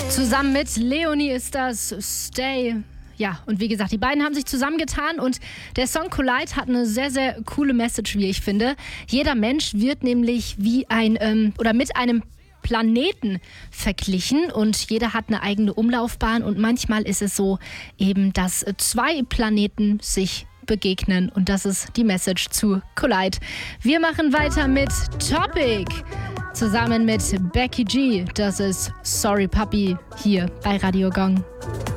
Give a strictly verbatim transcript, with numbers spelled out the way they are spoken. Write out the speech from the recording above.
Zusammen mit Leonie ist das Stay. Ja, und wie gesagt, die beiden haben sich zusammengetan und der Song Collide hat eine sehr, sehr coole Message, wie ich finde. Jeder Mensch wird nämlich wie ein, ähm, oder mit einem Planeten verglichen und jeder hat eine eigene Umlaufbahn und manchmal ist es so eben, dass zwei Planeten sich begegnen und das ist die Message zu Collide. Wir machen weiter mit Topic zusammen mit Becky G. Das ist Sorry Puppy hier bei Radio Gong.